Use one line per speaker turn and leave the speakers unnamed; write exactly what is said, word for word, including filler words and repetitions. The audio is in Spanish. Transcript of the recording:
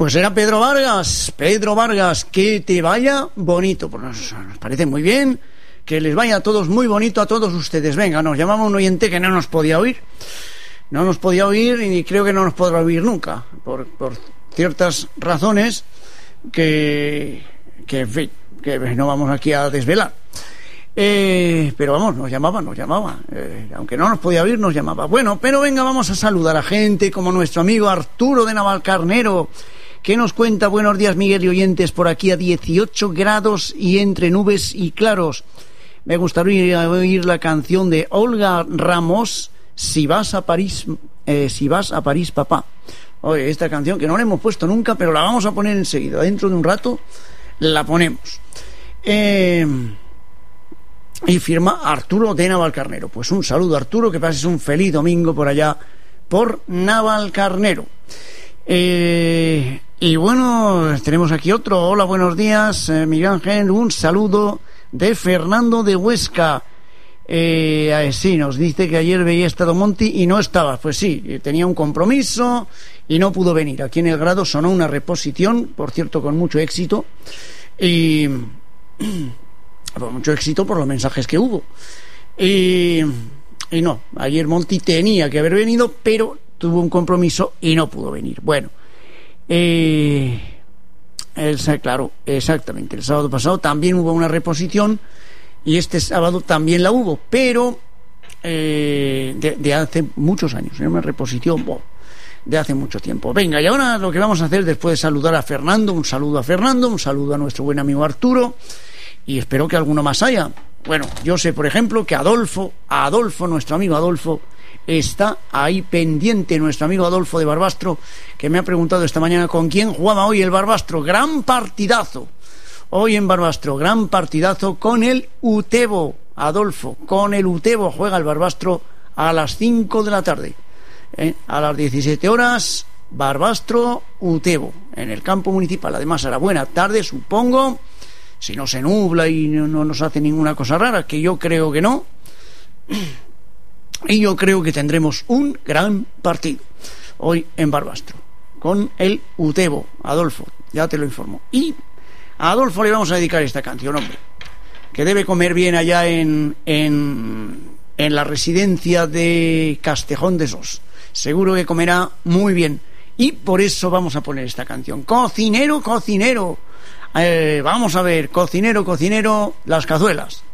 Pues era Pedro Vargas, Pedro Vargas, que te vaya bonito. Pues nos, nos parece muy bien, que les vaya a todos muy bonito a todos ustedes. Venga, nos llamaba un oyente que no nos podía oír, no nos podía oír y creo que no nos podrá oír nunca, por, por ciertas razones que, que, en fin, que no vamos aquí a desvelar. Eh, pero vamos, nos llamaba, nos llamaba, eh, aunque no nos podía oír, nos llamaba. Bueno, pero venga, vamos a saludar a gente como nuestro amigo Arturo de Navalcarnero, que nos cuenta: buenos días, Miguel y oyentes, por aquí a dieciocho grados y entre nubes y claros. Me gustaría oír la canción de Olga Ramos, Si vas a París, eh, si vas a París, papá. Oye, esta canción que no la hemos puesto nunca, pero la vamos a poner enseguida, dentro de un rato la ponemos. Eh... Y firma Arturo de Navalcarnero. Pues un saludo, Arturo, que pases un feliz domingo por allá, por Navalcarnero. Eh, y bueno, tenemos aquí otro. Hola, buenos días, eh, Miguel Ángel. Un saludo de Fernando de Huesca. Eh, sí, nos dice que ayer veía Estado Monti y no estaba. Pues sí, tenía un compromiso y no pudo venir. Aquí en El Grado sonó una reposición, por cierto, con mucho éxito. Y... Por mucho éxito por los mensajes que hubo. Y, y no, ayer Monti tenía que haber venido, pero tuvo un compromiso y no pudo venir. Bueno, eh, el, claro, exactamente. El sábado pasado también hubo una reposición y este sábado también la hubo, pero eh, de, de hace muchos años. Era una reposición oh, de hace mucho tiempo. Venga, y ahora lo que vamos a hacer, después de saludar a Fernando, un saludo a Fernando, un saludo a nuestro buen amigo Arturo. Y espero que alguno más haya. Bueno, yo sé, por ejemplo, que Adolfo, Adolfo, nuestro amigo Adolfo, está ahí pendiente, nuestro amigo Adolfo de Barbastro, que me ha preguntado esta mañana con quién jugaba hoy el Barbastro. Gran partidazo. Hoy en Barbastro, gran partidazo con el Utebo. Adolfo, con el Utebo juega el Barbastro a las cinco de la tarde. ¿Eh? A las diecisiete horas, Barbastro, Utebo, en el campo municipal. Además, a la buena tarde, supongo, si no se nubla y no, no nos hace ninguna cosa rara, que yo creo que no, y yo creo que tendremos un gran partido hoy en Barbastro con el Utebo. Adolfo, ya te lo informo. Y a Adolfo le vamos a dedicar esta canción, hombre, que debe comer bien allá en, en, en la residencia de Castejón de Sos. Seguro que comerá muy bien, y por eso vamos a poner esta canción. Cocinero, cocinero, Eh, vamos a ver, cocinero, cocinero, las cazuelas.